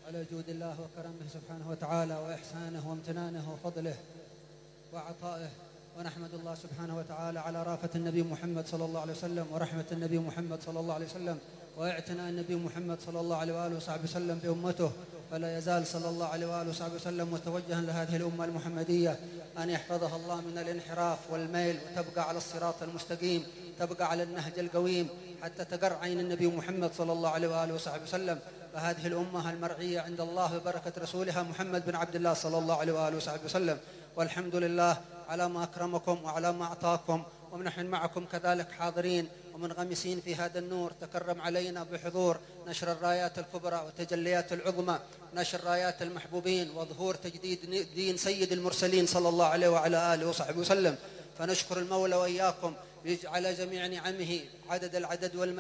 على جود الله وكرمه سبحانه وتعالى وإحسانه وامتنانه وفضله وعطائه، ونحمد الله سبحانه وتعالى على رافة النبي محمد صلى الله عليه وسلم ورحمة النبي محمد صلى الله عليه وسلم واعتناء النبي محمد صلى الله عليه وآله وصحبه وسلم بأمته. فلا يزال صلى الله عليه وآله وصحبه وسلم متوجها لهذه الأمة المحمدية أن يحفظها الله من الانحراف والميل، وتبقى على الصراط المستقيم، تبقى على النهج القويم حتى تقر عين النبي محمد صلى الله عليه وآله وصحبه وسلم. فهذه الأمة المرعية عند الله ببركة رسولها محمد بن عبد الله صلى الله عليه وآله وصحبه وسلم. والحمد لله على ما أكرمكم وعلى ما أعطاكم، ونحن معكم كذلك حاضرين ومنغمسين في هذا النور. تكرم علينا بحضور نشر الرايات الكبرى وتجليات العظمى، نشر رايات المحبوبين وظهور تجديد دين سيد المرسلين صلى الله عليه وعلى آله وصحبه وسلم. فنشكر المولى وإياكم على جميع نعمه عدد العدد والمدد